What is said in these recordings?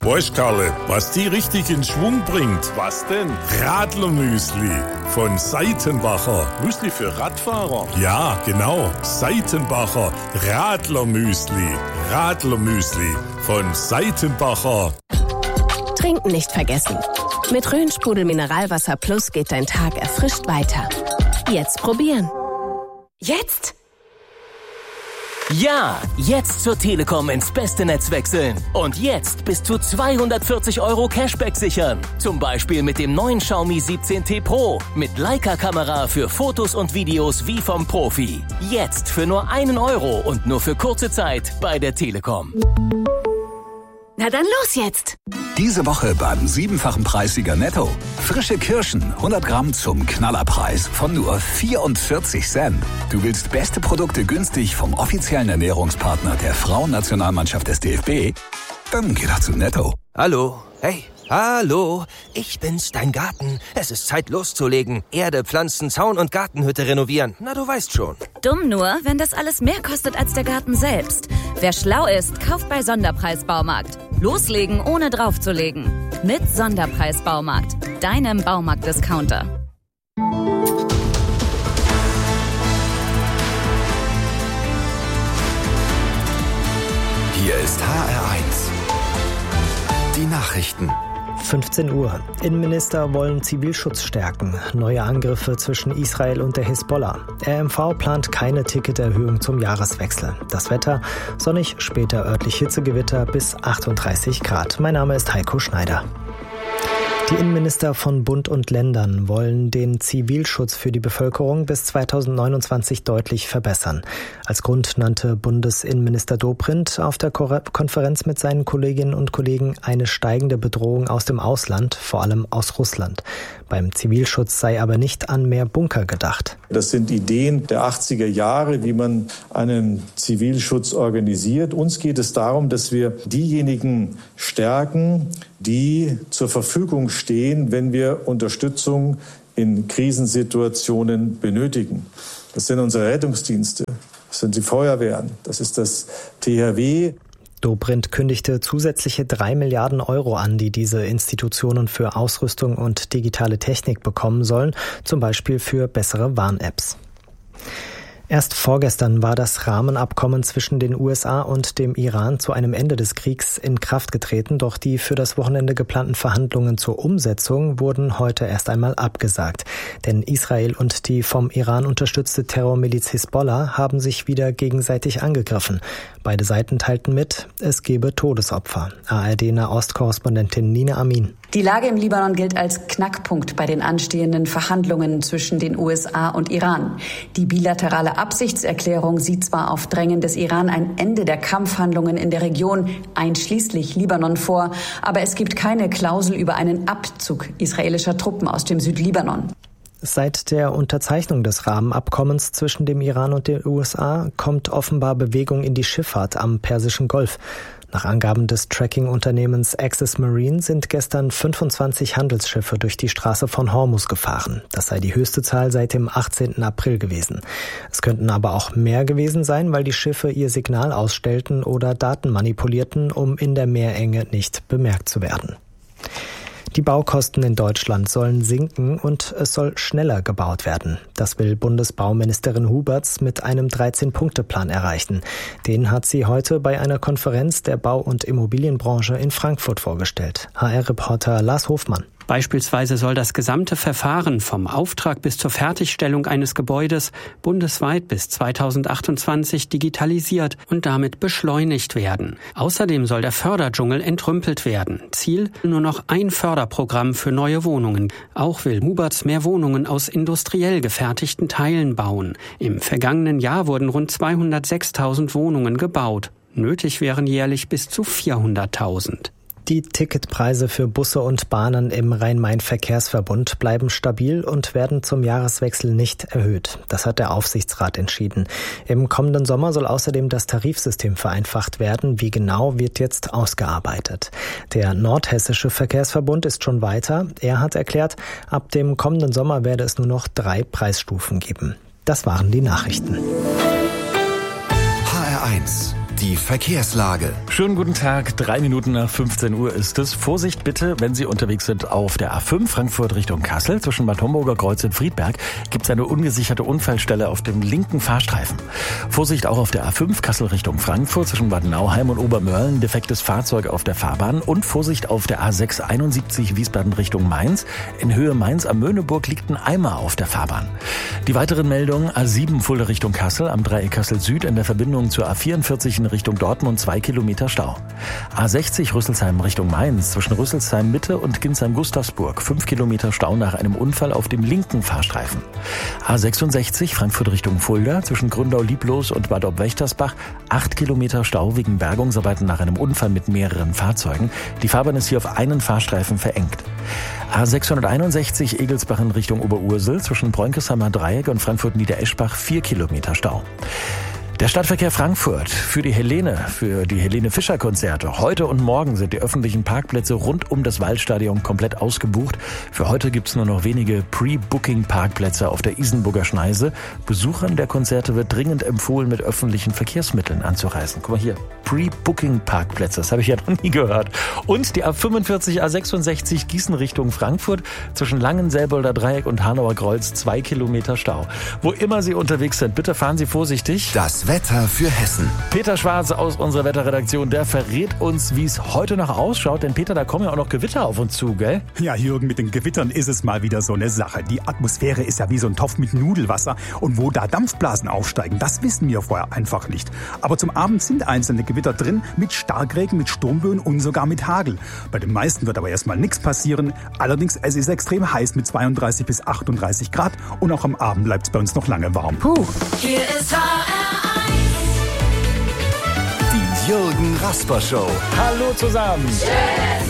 Weißt, Karle, was die richtig in Schwung bringt? Was denn? Radlermüsli von Seitenbacher. Müsli für Radfahrer? Ja, genau. Seitenbacher Radlermüsli. Radlermüsli von Seitenbacher. Trinken nicht vergessen. Mit Rhön-Sprudel Mineralwasser Plus geht dein Tag erfrischt weiter. Jetzt probieren. Jetzt? Ja, jetzt zur Telekom ins beste Netz wechseln. Und jetzt bis zu 240 € Cashback sichern. Zum Beispiel mit dem neuen Xiaomi 17T Pro. Mit Leica-Kamera für Fotos und Videos wie vom Profi. Jetzt für nur 1 € und nur für kurze Zeit bei der Telekom. Na dann los jetzt! Diese Woche beim 7-fachen Preissieger Netto. Frische Kirschen, 100 Gramm zum Knallerpreis von nur 44 Cent. Du willst beste Produkte günstig vom offiziellen Ernährungspartner der Frauennationalmannschaft des DFB? Dann geh doch zu Netto. Hallo, hey, hallo, ich bin's, dein Garten. Es ist Zeit loszulegen. Erde, Pflanzen, Zaun und Gartenhütte renovieren. Na, du weißt schon. Dumm nur, wenn das alles mehr kostet als der Garten selbst. Wer schlau ist, kauft bei Sonderpreis Baumarkt. Loslegen, ohne draufzulegen. Mit Sonderpreis Baumarkt, deinem Baumarkt-Discounter. Hier ist HR1. Die Nachrichten. 15 Uhr. Innenminister wollen Zivilschutz stärken. Neue Angriffe zwischen Israel und der Hisbollah. RMV plant keine Ticketerhöhung zum Jahreswechsel. Das Wetter: sonnig, später örtlich Hitzegewitter bis 38 Grad. Mein Name ist Heiko Schneider. Die Innenminister von Bund und Ländern wollen den Zivilschutz für die Bevölkerung bis 2029 deutlich verbessern. Als Grund nannte Bundesinnenminister Dobrindt auf der Konferenz mit seinen Kolleginnen und Kollegen eine steigende Bedrohung aus dem Ausland, vor allem aus Russland. Beim Zivilschutz sei aber nicht an mehr Bunker gedacht. Das sind Ideen der 80er Jahre, wie man einen Zivilschutz organisiert. Uns geht es darum, dass wir diejenigen stärken, die zur Verfügung stehen, wenn wir Unterstützung in Krisensituationen benötigen. Das sind unsere Rettungsdienste, das sind die Feuerwehren, das ist das THW. Dobrindt kündigte zusätzliche 3 Milliarden € an, die diese Institutionen für Ausrüstung und digitale Technik bekommen sollen, zum Beispiel für bessere Warn-Apps. Erst vorgestern war das Rahmenabkommen zwischen den USA und dem Iran zu einem Ende des Kriegs in Kraft getreten, doch die für das Wochenende geplanten Verhandlungen zur Umsetzung wurden heute erst einmal abgesagt. Denn Israel und die vom Iran unterstützte Terrormiliz Hisbollah haben sich wieder gegenseitig angegriffen. Beide Seiten teilten mit, es gebe Todesopfer. ARD-Nahost-Korrespondentin Nina Amin. Die Lage im Libanon gilt als Knackpunkt bei den anstehenden Verhandlungen zwischen den USA und Iran. Die bilaterale Absichtserklärung sieht zwar auf Drängen des Iran ein Ende der Kampfhandlungen in der Region, einschließlich Libanon, vor, aber es gibt keine Klausel über einen Abzug israelischer Truppen aus dem Südlibanon. Seit der Unterzeichnung des Rahmenabkommens zwischen dem Iran und den USA kommt offenbar Bewegung in die Schifffahrt am Persischen Golf. Nach Angaben des Tracking-Unternehmens Axis Marine sind gestern 25 Handelsschiffe durch die Straße von Hormuz gefahren. Das sei die höchste Zahl seit dem 18. April gewesen. Es könnten aber auch mehr gewesen sein, weil die Schiffe ihr Signal ausstellten oder Daten manipulierten, um in der Meerenge nicht bemerkt zu werden. Die Baukosten in Deutschland sollen sinken und es soll schneller gebaut werden. Das will Bundesbauministerin Huberts mit einem 13-Punkte-Plan erreichen. Den hat sie heute bei einer Konferenz der Bau- und Immobilienbranche in Frankfurt vorgestellt. HR-Reporter Lars Hofmann. Beispielsweise soll das gesamte Verfahren vom Auftrag bis zur Fertigstellung eines Gebäudes bundesweit bis 2028 digitalisiert und damit beschleunigt werden. Außerdem soll der Förderdschungel entrümpelt werden. Ziel: nur noch ein Förderprogramm für neue Wohnungen. Auch will Huberts mehr Wohnungen aus industriell gefertigten Teilen bauen. Im vergangenen Jahr wurden rund 206.000 Wohnungen gebaut. Nötig wären jährlich bis zu 400.000. Die Ticketpreise für Busse und Bahnen im Rhein-Main-Verkehrsverbund bleiben stabil und werden zum Jahreswechsel nicht erhöht. Das hat der Aufsichtsrat entschieden. Im kommenden Sommer soll außerdem das Tarifsystem vereinfacht werden. Wie genau, wird jetzt ausgearbeitet. Der Nordhessische Verkehrsverbund ist schon weiter. Er hat erklärt, ab dem kommenden Sommer werde es nur noch 3 Preisstufen geben. Das waren die Nachrichten. HR1 die Verkehrslage. Schönen guten Tag, 3 Minuten nach 15 Uhr ist es. Vorsicht bitte, wenn Sie unterwegs sind auf der A5 Frankfurt Richtung Kassel. Zwischen Bad Homburger Kreuz und Friedberg gibt es eine ungesicherte Unfallstelle auf dem linken Fahrstreifen. Vorsicht auch auf der A5 Kassel Richtung Frankfurt zwischen Bad Nauheim und Obermörlen. Defektes Fahrzeug auf der Fahrbahn. Und Vorsicht auf der A6 71 Wiesbaden Richtung Mainz. In Höhe Mainz am Möhneburg liegt ein Eimer auf der Fahrbahn. Die weiteren Meldungen: A7 Fulda Richtung Kassel am Dreieck Kassel Süd in der Verbindung zur A44 in Richtung Dortmund 2 Kilometer Stau. A60 Rüsselsheim Richtung Mainz zwischen Rüsselsheim Mitte und Ginsheim-Gustavsburg 5 Kilometer Stau nach einem Unfall auf dem linken Fahrstreifen. A66 Frankfurt Richtung Fulda zwischen Gründau-Lieblos und Bad Ob-Wächtersbach 8 Kilometer Stau wegen Bergungsarbeiten nach einem Unfall mit mehreren Fahrzeugen. Die Fahrbahn ist hier auf einen Fahrstreifen verengt. A661 Egelsbach in Richtung Oberursel zwischen Bräunkesheimer Dreieck und Frankfurt-Niedereschbach 4 Kilometer Stau. Der Stadtverkehr Frankfurt für die Helene Fischer Konzerte. Heute und morgen sind die öffentlichen Parkplätze rund um das Waldstadion komplett ausgebucht. Für heute gibt es nur noch wenige Pre-Booking-Parkplätze auf der Isenburger Schneise. Besuchern der Konzerte wird dringend empfohlen, mit öffentlichen Verkehrsmitteln anzureisen. Guck mal hier, Pre-Booking-Parkplätze, das habe ich ja noch nie gehört. Und die A45, A66 Gießen Richtung Frankfurt zwischen Langen-Selbolder Dreieck und Hanauer Kreuz 2 Kilometer Stau. Wo immer Sie unterwegs sind, bitte fahren Sie vorsichtig. Das Wetter für Hessen. Peter Schwarz aus unserer Wetterredaktion, der verrät uns, wie es heute noch ausschaut. Denn Peter, da kommen ja auch noch Gewitter auf uns zu, gell? Ja, Jürgen, mit den Gewittern ist es mal wieder so eine Sache. Die Atmosphäre ist ja wie so ein Topf mit Nudelwasser. Und wo da Dampfblasen aufsteigen, das wissen wir vorher einfach nicht. Aber zum Abend sind einzelne Gewitter drin, mit Starkregen, mit Sturmböen und sogar mit Hagel. Bei den meisten wird aber erstmal nichts passieren. Allerdings, es ist extrem heiß mit 32 bis 38 Grad. Und auch am Abend bleibt es bei uns noch lange warm. Puh. Hier ist Die Jürgen Rasper Show. Hallo zusammen. Schönes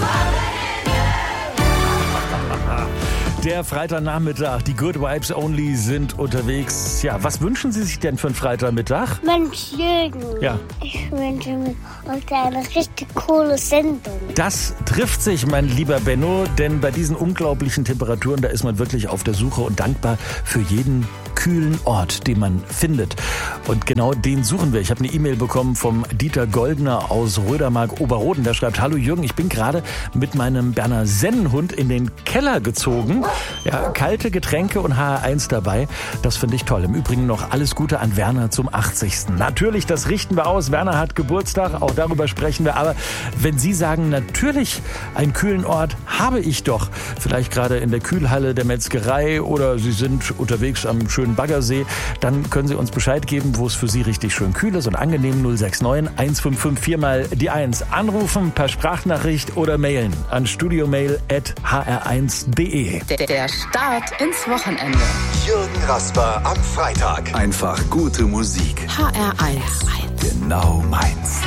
Der Freitagnachmittag, die Good Vibes Only sind unterwegs. Ja, was wünschen Sie sich denn für einen Freitagmittag? Mensch, Jürgen, ja. Ich wünsche mir heute eine richtig coole Sendung. Das trifft sich, mein lieber Benno, denn bei diesen unglaublichen Temperaturen, da ist man wirklich auf der Suche und dankbar für jeden kühlen Ort, den man findet. Und genau den suchen wir. Ich habe eine E-Mail bekommen vom Dieter Goldner aus Rödermark-Oberroden. Der schreibt: Hallo Jürgen, ich bin gerade mit meinem Berner Sennenhund in den Keller gezogen. Ja, kalte Getränke und HR1 dabei. Das finde ich toll. Im Übrigen noch alles Gute an Werner zum 80. Natürlich, das richten wir aus. Werner hat Geburtstag, auch darüber sprechen wir. Aber wenn Sie sagen, natürlich, einen kühlen Ort habe ich doch. Vielleicht gerade in der Kühlhalle der Metzgerei oder Sie sind unterwegs am schönen Baggersee, dann können Sie uns Bescheid geben, wo es für Sie richtig schön kühl ist und angenehm. 069 155 4 mal die 1. Anrufen, per Sprachnachricht oder mailen an studiomail@hr1.de. Der Start ins Wochenende. Jürgen Rasper am Freitag. Einfach gute Musik. HR1. Genau meins.